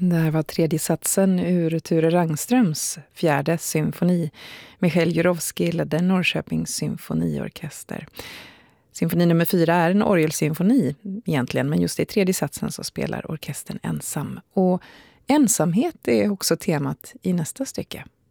Det här var tredje satsen ur Ture Rangströms fjärde symfoni. Michael Jurovski ledde Norrköpings symfoniorkester. Symfoni nummer 4 är en orgelsymfoni egentligen, men just i tredje satsen så spelar orkestern ensam. Och ensamhet är också temat i nästa stycke.